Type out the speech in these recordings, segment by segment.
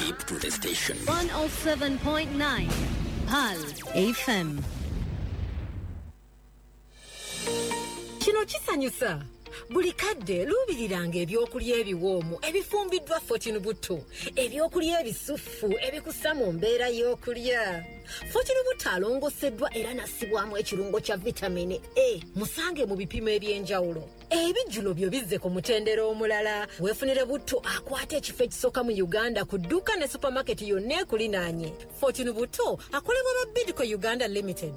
Keep to the station. 107.9 PAL FM. Kino kisanyusa. Buli kadde luubiriranga ebyokulya ebiwoomu ebifumbiddwa Fortune Butto, ebyokulya ebisufu ebikussa mu mbeera y'okulya. Fortune Butto alongoseddwa era nassibwamu ekirungo kya vitamini A. Musange mu bipimo eby'enjawulo. Ebijjulo byo bizze ku mutendera omulala. Weefunire Butto akwata ekifo ekisooka mu Uganda ku dduuka ne supermarket yonna ekulinaanye. Fortune Butto akolebwa ba Bidco Uganda Limited.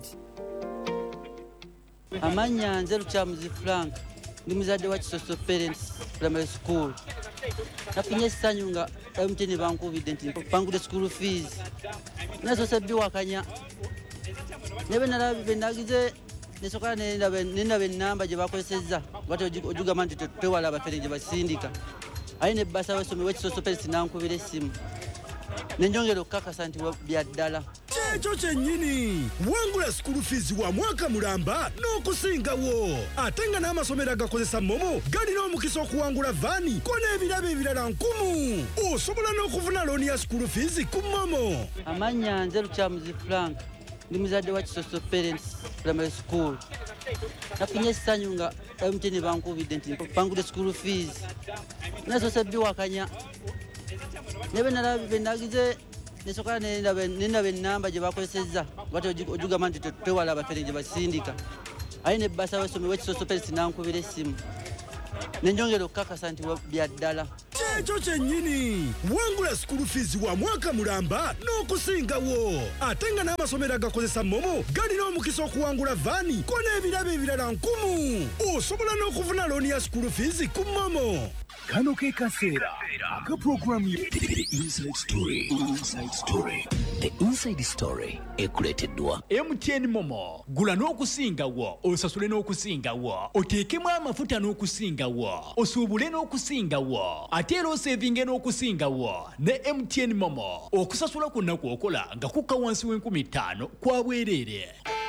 Amanya nze Lukyamuzi Frank. Ndi muzadde wa Kisoso Parents Primary School. Nafunye essanyu nga MTN bankubidde nti bangudde school fees. Nasoose biwakanya. Nebe nalabe nagize nesoka nenaba ennamba gye bakozesezza. Bati ojugamba nti twewala abafere gye basindika. Ayi ne bbasa w'essomero w'Kisoso Parents nankubira essimu. Nenjongera okukakasa nti bya ddala. Ekyo kyennyini wangula school fees wa mwaka mulamba n'okusingawo ate nga n'amasomero agakozesa momo galina omukisa okuwangula vaani ko n'ebirabo ebirala 1000. Osobola n'okufuna looni ya school fees ku momo. Amanya nze Lukyamuzi Frank. Ndi muzadde wa Kisoso Parents Primary School. Nafunye essanyu nga MTN bankubidde nti bangudde school fees. Nasoose biwakanya. Nebe nalabe nagize nesoka nenaba ennamba gye bakozesezza. Bati ojugamba nti twewala abafere gye basindika. Ayi ne bbasa w'essomero w'Kisoso Parents nankubira essimu. Nenjongera okukakasa nti bya ddala. Ekyo kyennyini wangula school fees wa mwaka mulamba n'okusingawo ate nga n'amasomero agakozesa momo galina omukisa okuwangula vaani ko n'ebirabo ebirala 1000. Osobola n'okufuna looni ya school fees ku momo. Kano ke kaseera aka program The Inside Story. The Inside Story ekuleeteddwa MTN Momo. Gula n'okusingawo, osasule n'okusingawo, oteekemu amafuta n'okusingawo, osuubule n'okusingawo, ate era osevinge n'okusingawo ne MTN Momo. Okusasula kwonna kw'okola nga kukka wansi w'5,000 kwa bwereere.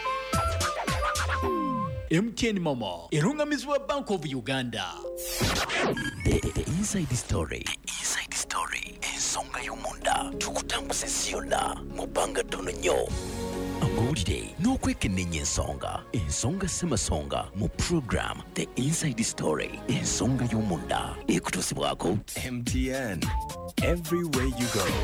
MTN Momo erungamizibwa Bank of Uganda. The Inside Story. Ensonga y'omunda tukutambuze ziyonna mu bbanga ttono nnyo. Amawulire n'okwekennenya ensonga ssemasonga mu program The Inside Story. Ensonga y'omunda ekutuusibwako MTN. Everywhere you go.